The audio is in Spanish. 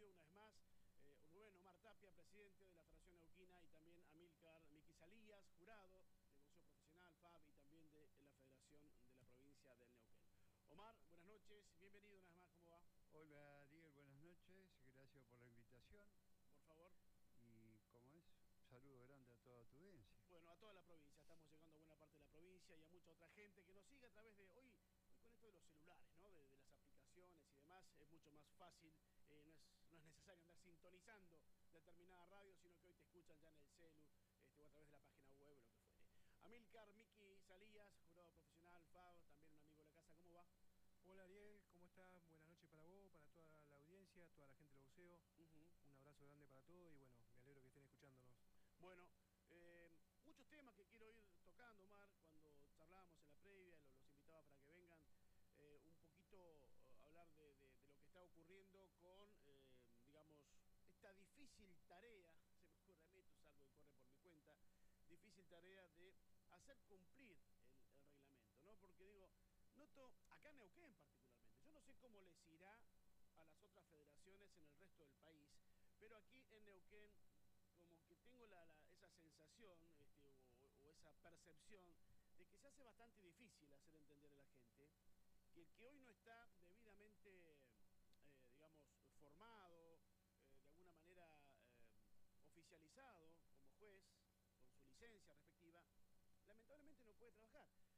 estudio una vez más Rubén Omar Tapia, presidente de la Federación Neuquina, y también Amílcar Miki Salías, jurado del Boxeo Profesional, FAB, y también de la Federación de la Provincia del Neuquén. Omar, buenas noches, bienvenido una vez más, ¿cómo va? Hola, Ariel, buenas noches, gracias por la invitación. Por favor. Y como es, un saludo grande a toda tu audiencia. Bueno, a toda la provincia, estamos llegando a buena parte de la provincia y a mucha otra gente que nos sigue a través de hoy con esto de los celulares, ¿no? De las aplicaciones y demás, es mucho más fácil, no es necesario andar sintonizando determinada radio, sino que hoy te escuchan ya en el celu, o a través de la página web o lo que fuere. Amílcar Miki Salías, jurado profesional, FAB, también un amigo de la casa, ¿cómo va? Hola Ariel, ¿cómo estás? Buenas noches para vos, para toda la audiencia, toda la gente del boxeo. Un abrazo grande para todos y bueno, me alegro que estén escuchándonos. Bueno, muchos temas que quiero ir tocando, Omar, cuando charlábamos en la previa, los invitaba para que vengan un poquito a hablar de lo que está ocurriendo con, digamos, esta difícil tarea, se me ocurre a mí, esto es algo que corre por mi cuenta, difícil tarea de hacer cumplir el reglamento, ¿no? Porque digo, noto, acá en Neuquén particularmente, yo no sé cómo les irá a las otras federaciones en el resto del país, pero aquí en Neuquén como que tengo esa sensación o esa percepción de que se hace bastante difícil hacer entender a la gente que el que hoy no está debidamente, digamos, formado, de alguna manera oficializado como juez, con su licencia respectiva, lamentablemente no puede trabajar.